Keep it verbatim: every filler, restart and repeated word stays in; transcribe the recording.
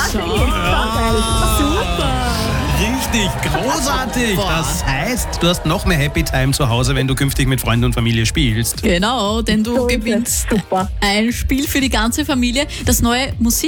Richtig, großartig. Das heißt, du hast noch mehr Happy Time zu Hause, wenn du künftig mit Freunden und Familie spielst. Genau, denn du So ist es. gewinnst Super. ein Spiel für die ganze Familie. Das neue Musik